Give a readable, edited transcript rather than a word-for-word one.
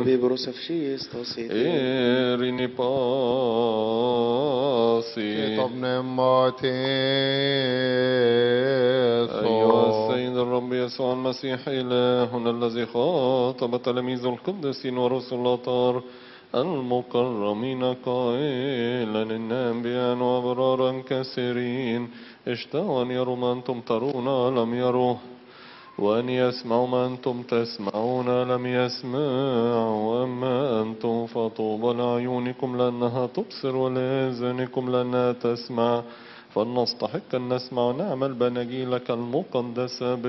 Bibros Erini pasi. طب نماتي أيها السيد الرب يسوع المسيح إلهنا الذي خاطب تلاميذ القديسين ورسل الأطهار المكرمين قائلا إن أنبياء وأبرارا كثيرين اشتهوا أن يروا ما أنتم ترون لم يروه، وأن يسمعوا ما أنتم تسمعون لم يسمعوا، أما أنتم فطوبى لعيونكم لأنها تبصر ولآذانكم لأنها تسمع، فلنستحق أن نسمع ونعمل بنجيلك المقدسة